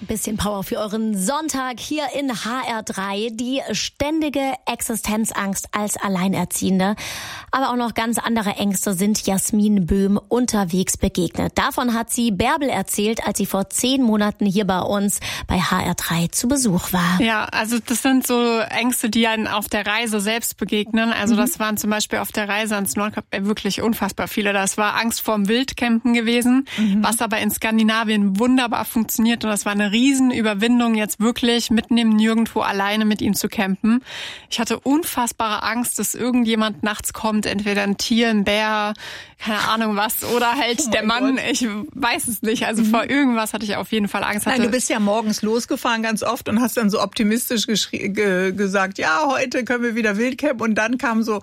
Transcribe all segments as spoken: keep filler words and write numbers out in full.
Bisschen Power für euren Sonntag hier in H R drei. Die ständige Existenzangst als Alleinerziehende. Aber auch noch ganz andere Ängste sind Jasmin Böhm unterwegs begegnet. Davon hat sie Bärbel erzählt, als sie vor zehn Monaten hier bei uns bei H R drei zu Besuch war. Ja, also das sind so Ängste, die einen auf der Reise selbst begegnen. Also mhm. das waren zum Beispiel auf der Reise ans Nordkap wirklich unfassbar viele. Das war Angst vorm Wildcampen gewesen, mhm. was aber in Skandinavien wunderbar funktioniert. Und das war eine Riesenüberwindung, jetzt wirklich mitten im Nirgendwo alleine mit ihm zu campen. Ich hatte unfassbare Angst, dass irgendjemand nachts kommt, entweder ein Tier, ein Bär, keine Ahnung was, oder halt oh der Mann, Gott. Ich weiß es nicht. Also mhm. vor irgendwas hatte ich auf jeden Fall Angst. Nein, du bist ja morgens losgefahren ganz oft und hast dann so optimistisch geschrie- ge- gesagt, ja, heute können wir wieder Wildcampen, und dann kam so,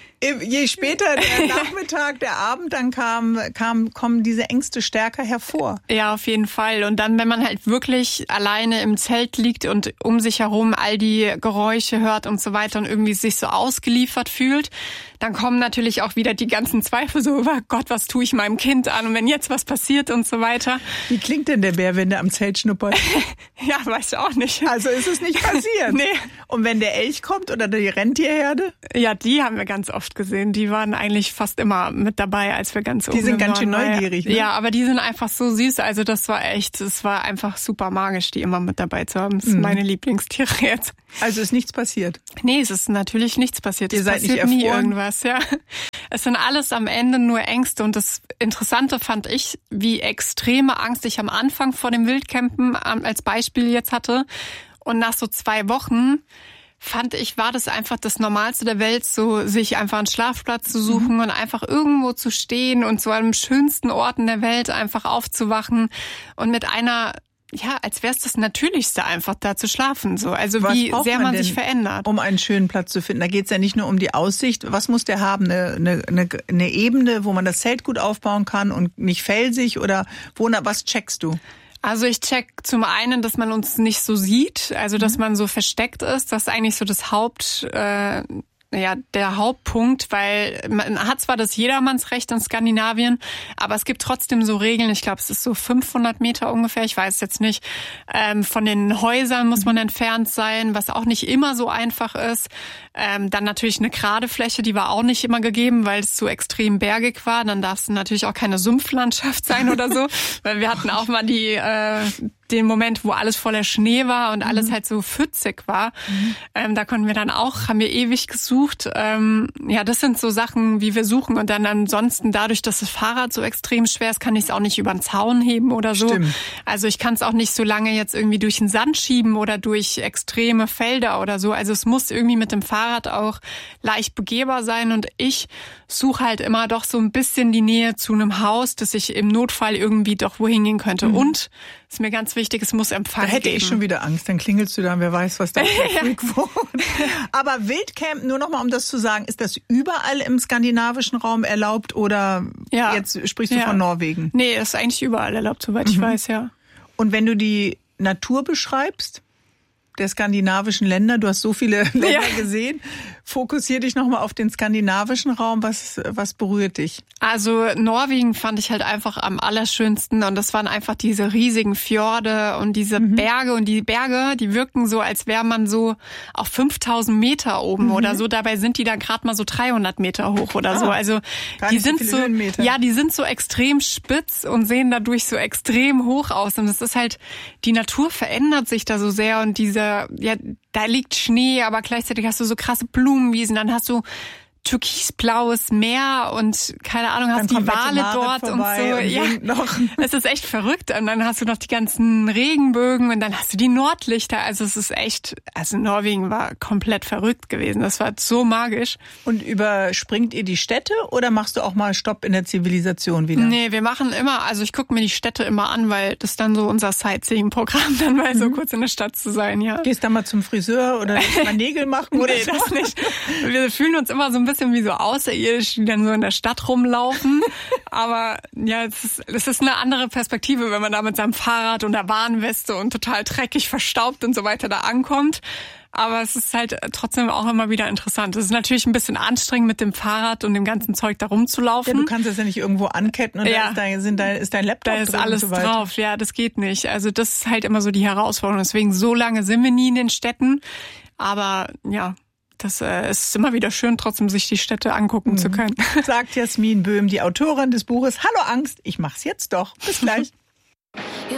je später der Nachmittag, der Abend, dann kam, kam, kommen diese Ängste stärker hervor. Ja, auf jeden Fall. Und dann, wenn man halt wirklich alleine im Zelt liegt und um sich herum all die Geräusche hört und so weiter und irgendwie sich so ausgeliefert fühlt, dann kommen natürlich auch wieder die ganzen Zweifel so, oh Gott, was tue ich meinem Kind an und wenn jetzt was passiert und so weiter. Wie klingt denn der Bär, wenn der am Zelt schnuppert? Ja, weißt du auch nicht. Also ist es nicht passiert? Nee. Und wenn der Elch kommt oder die Rentierherde? Ja, die haben wir ganz oft gesehen. Die waren eigentlich fast immer mit dabei, als wir ganz oben waren. Die sind ganz schön neugierig, ne? Ja, aber die sind einfach so süß. Also das war echt, es war einfach super magisch, die immer mit dabei zu haben. Das sind mhm. meine Lieblingstiere jetzt. Also ist nichts passiert? Nee, es ist natürlich nichts passiert. Ihr es seid passiert nicht erfroren? Nie irgendwas, ja. Es sind alles am Ende nur Ängste. Und das Interessante fand ich, wie extreme Angst ich am Anfang vor dem Wildcampen als Beispiel jetzt hatte. Und nach so zwei Wochen fand ich, war das einfach das Normalste der Welt, so sich einfach einen Schlafplatz zu suchen mhm. und einfach irgendwo zu stehen und zu einem schönsten Orten der Welt einfach aufzuwachen und mit einer, ja, als wäre es das Natürlichste einfach da zu schlafen. So, also was wie sehr man, man sich verändert. Um einen schönen Platz zu finden. Da geht es ja nicht nur um die Aussicht. Was muss der haben? Eine, eine, eine, eine Ebene, wo man das Zelt gut aufbauen kann und nicht felsig, oder wo, was checkst du? Also ich check zum einen, dass man uns nicht so sieht, also dass man so versteckt ist. Das ist eigentlich so das Haupt, äh, ja, der Hauptpunkt, weil man hat zwar das Jedermannsrecht in Skandinavien, aber es gibt trotzdem so Regeln. Ich glaube, es ist so fünfhundert Meter ungefähr, ich weiß jetzt nicht. Ähm, von den Häusern muss man entfernt sein, was auch nicht immer so einfach ist. Ähm, dann natürlich eine gerade Fläche, die war auch nicht immer gegeben, weil es so extrem bergig war. Dann darf es natürlich auch keine Sumpflandschaft sein oder so, weil wir hatten auch mal die äh, den Moment, wo alles voller Schnee war und alles mhm. halt so pfützig war. Mhm. Ähm, da konnten wir dann auch, haben wir ewig gesucht. Ähm, ja, das sind so Sachen, wie wir suchen. Und dann ansonsten, dadurch, dass das Fahrrad so extrem schwer ist, kann ich es auch nicht über den Zaun heben oder so. Stimmt. Also ich kann es auch nicht so lange jetzt irgendwie durch den Sand schieben oder durch extreme Felder oder so. Also es muss irgendwie mit dem Fahrrad auch leicht begehbar sein. Und ich suche halt immer doch so ein bisschen die Nähe zu einem Haus, dass ich im Notfall irgendwie doch wohin gehen könnte. Mhm. Und ist mir ganz wichtig, es muss Empfang geben. Da hätte geben. ich schon wieder Angst, dann klingelst du da und wer weiß, was da für ein Freak wohnt. Aber Wildcamp, nur noch mal um das zu sagen, ist das überall im skandinavischen Raum erlaubt oder ja. jetzt sprichst du ja. von Norwegen? Nee, ist eigentlich überall erlaubt, soweit mhm. ich weiß, ja. Und wenn du die Natur beschreibst, der skandinavischen Länder, du hast so viele Länder ja. gesehen, fokussier dich nochmal auf den skandinavischen Raum, was, was berührt dich? Also Norwegen fand ich halt einfach am allerschönsten und das waren einfach diese riesigen Fjorde und diese mhm. Berge und die Berge, die wirken so, als wäre man so auf fünftausend Meter oben mhm. oder so, dabei sind die dann gerade mal so dreihundert Meter hoch oder ah, so, also die sind so, Höhenmeter. Ja, die sind so extrem spitz und sehen dadurch so extrem hoch aus und es ist halt, die Natur verändert sich da so sehr und diese ja, da liegt Schnee, aber gleichzeitig hast du so krasse Blumenwiesen, dann hast du türkisblaues Meer und keine Ahnung, hast die Wale dort und so. Und ja, es ist echt verrückt. Und dann hast du noch die ganzen Regenbögen und dann hast du die Nordlichter. Also es ist echt, also Norwegen war komplett verrückt gewesen. Das war so magisch. Und überspringt ihr die Städte oder machst du auch mal Stopp in der Zivilisation wieder? Nee, wir machen immer, also ich gucke mir die Städte immer an, weil das dann so unser Sightseeing-Programm dann mal mhm. so kurz in der Stadt zu sein, ja. Gehst du dann mal zum Friseur oder mal Nägel machen oder nee, so? Das nicht. Wir fühlen uns immer so ein bisschen bisschen wie so Außerirdische, die dann so in der Stadt rumlaufen. Aber ja, es ist, es ist eine andere Perspektive, wenn man da mit seinem Fahrrad und der Warnweste und total dreckig, verstaubt und so weiter da ankommt. Aber es ist halt trotzdem auch immer wieder interessant. Es ist natürlich ein bisschen anstrengend, mit dem Fahrrad und dem ganzen Zeug da rumzulaufen. Ja, du kannst das ja nicht irgendwo anketten und ja. da ist dein, sind dein, ist dein Laptop da ist drin alles und so weiter. drauf. Ja, das geht nicht. Also das ist halt immer so die Herausforderung. Deswegen so lange sind wir nie in den Städten. Aber ja, das äh, ist immer wieder schön, trotzdem sich die Städte angucken mhm. zu können. Sagt Jasmin Böhm, die Autorin des Buches Hallo Angst, ich mach's jetzt doch. Bis gleich.